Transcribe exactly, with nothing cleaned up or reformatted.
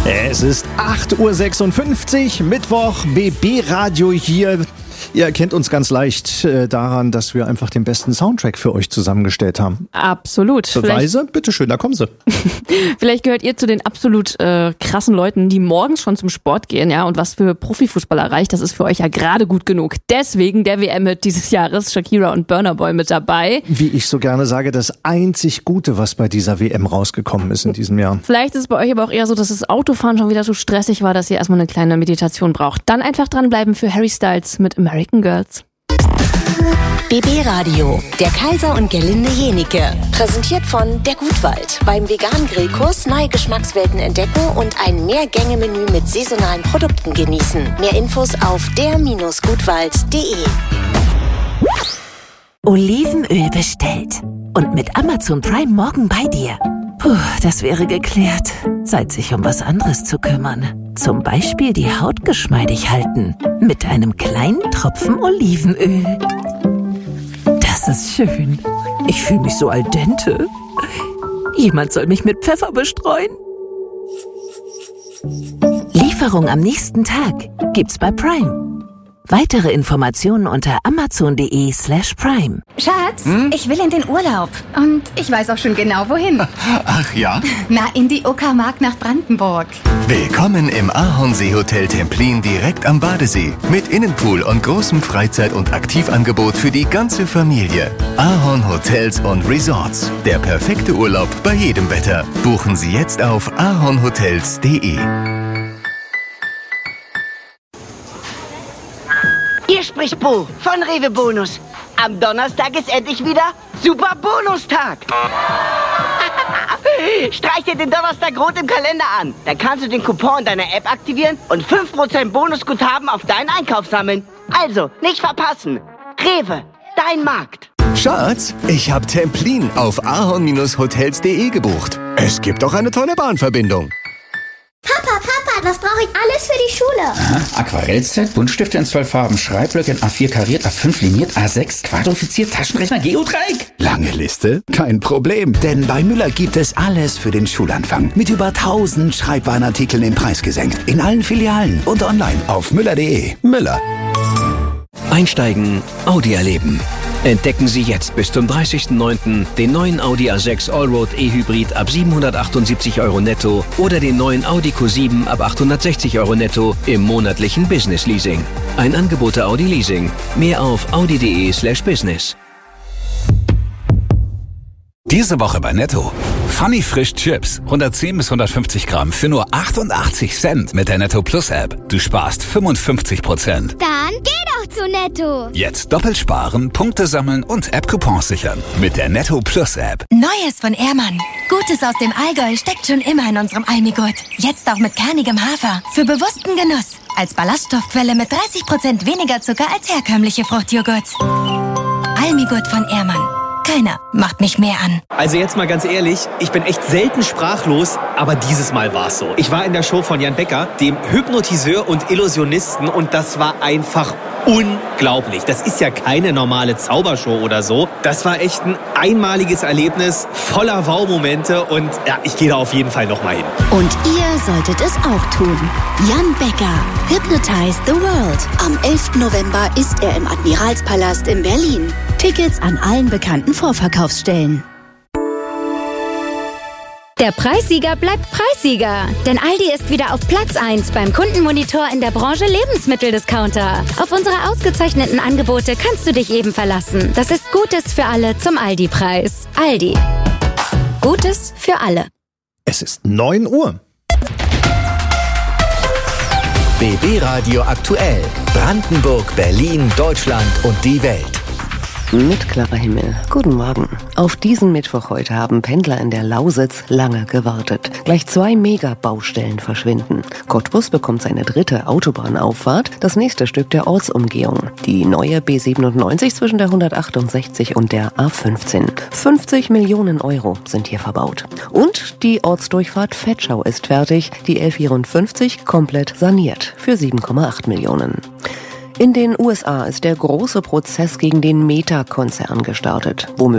Es ist acht Uhr sechsundfünfzig, Mittwoch, B B-Radio hier. Ihr erkennt uns ganz leicht äh, daran, dass wir einfach den besten Soundtrack für euch zusammengestellt haben. Absolut. Beweise? Bitteschön, da kommen sie. Vielleicht gehört ihr zu den absolut äh, krassen Leuten, die morgens schon zum Sport gehen, ja. Und was für Profifußballer reicht, das ist für euch ja gerade gut genug. Deswegen der W M-Hit dieses Jahres, Shakira und Burna Boy mit dabei. Wie ich so gerne sage, das einzig Gute, was bei dieser W M rausgekommen ist in diesem Jahr. Vielleicht ist es bei euch aber auch eher so, dass das Autofahren schon wieder so stressig war, dass ihr erstmal eine kleine Meditation braucht. Dann einfach dranbleiben für Harry Styles mit American Girls. B B-Radio, der Kaiser und Gerlinde Jenike. Präsentiert von der Gutwald. Beim veganen Grillkurs neue Geschmackswelten entdecken und ein Mehrgänge-Menü mit saisonalen Produkten genießen. Mehr Infos auf der Gutwald punkt de. Olivenöl bestellt. Und mit Amazon Prime morgen bei dir. Puh, das wäre geklärt. Zeit, sich um was anderes zu kümmern. Zum Beispiel die Haut geschmeidig halten. Mit einem kleinen Tropfen Olivenöl. Das ist schön. Ich fühle mich so al dente. Jemand soll mich mit Pfeffer bestreuen. Lieferung am nächsten Tag gibt's bei Prime. Weitere Informationen unter amazon.de slash prime. Schatz, hm? ich will in den Urlaub. Und ich weiß auch schon genau, wohin. Ach ja? Na, in die Uckermark nach Brandenburg. Willkommen im Ahornsee-Hotel Templin direkt am Badesee. Mit Innenpool und großem Freizeit- und Aktivangebot für die ganze Familie. Ahorn Hotels und Resorts. Der perfekte Urlaub bei jedem Wetter. Buchen Sie jetzt auf ahornhotels punkt de. Hier spricht Bo von Rewe Bonus. Am Donnerstag ist endlich wieder Super Bonustag. Streich dir den Donnerstag rot im Kalender an. Dann kannst du den Coupon in deiner App aktivieren und fünf Prozent Bonusguthaben auf deinen Einkauf sammeln. Also, nicht verpassen. Rewe, dein Markt. Schatz, ich hab Templin auf ahorn-hotels punkt de gebucht. Es gibt auch eine tolle Bahnverbindung. Papa, Papa, was brauche ich alles für die Schule? Aha, Aquarellset, Buntstifte in zwölf Farben, Schreibblöcke in A vier kariert, A fünf liniert, A sechs quadrifiziert, Taschenrechner, Geodreieck. Lange Liste? Kein Problem, denn bei Müller gibt es alles für den Schulanfang. Mit über tausend Schreibwarenartikeln im Preis gesenkt. In allen Filialen und online auf müller punkt de. Müller. Einsteigen, Audi erleben. Entdecken Sie jetzt bis zum dreißigsten neunten den neuen Audi A sechs Allroad E-Hybrid ab siebenhundertachtundsiebzig Euro netto oder den neuen Audi Q sieben ab achthundertsechzig Euro netto im monatlichen Business Leasing. Ein Angebot der Audi Leasing. Mehr auf audi punkt de slash business. Diese Woche bei Netto. Funny Frisch Chips. hundertzehn bis hundertfünfzig Gramm für nur achtundachtzig Cent mit der Netto Plus App. Du sparst fünfundfünfzig Prozent. Dann geh doch zu Netto. Jetzt doppelt sparen, Punkte sammeln und App-Coupons sichern. Mit der Netto Plus App. Neues von Ehrmann. Gutes aus dem Allgäu steckt schon immer in unserem Almigurt. Jetzt auch mit kernigem Hafer. Für bewussten Genuss. Als Ballaststoffquelle mit dreißig Prozent weniger Zucker als herkömmliche Fruchtjoghurts. Almigurt von Ehrmann. Keiner macht mich mehr an. Also jetzt mal ganz ehrlich, ich bin echt selten sprachlos, aber dieses Mal war's so. Ich war in der Show von Jan Becker, dem Hypnotiseur und Illusionisten, und das war einfach unglaublich. Das ist ja keine normale Zaubershow oder so. Das war echt ein einmaliges Erlebnis, voller Wow-Momente, und ja, ich gehe da auf jeden Fall nochmal hin. Und ihr solltet es auch tun. Jan Becker, Hypnotize the World. Am elften November ist er im Admiralspalast in Berlin. Tickets an allen bekannten Vorverkaufsstellen. Der Preissieger bleibt Preissieger, denn Aldi ist wieder auf Platz eins beim Kundenmonitor in der Branche Lebensmitteldiscounter. Auf unsere ausgezeichneten Angebote kannst du dich eben verlassen. Das ist Gutes für alle zum Aldi-Preis. Aldi. Gutes für alle. Es ist neun Uhr. B B-Radio aktuell. Brandenburg, Berlin, Deutschland und die Welt. Mit klarer Himmel. Guten Morgen. Auf diesen Mittwoch heute haben Pendler in der Lausitz lange gewartet. Gleich zwei Megabaustellen verschwinden. Cottbus bekommt seine dritte Autobahnauffahrt, das nächste Stück der Ortsumgehung. Die neue B siebenundneunzig zwischen der hundertachtundsechzig und der A fünfzehn. fünfzig Millionen Euro sind hier verbaut. Und die Ortsdurchfahrt Vetschau ist fertig, die L vierundfünfzig komplett saniert für sieben Komma acht Millionen. In den U S A ist der große Prozess gegen den Meta-Konzern gestartet. Womöglich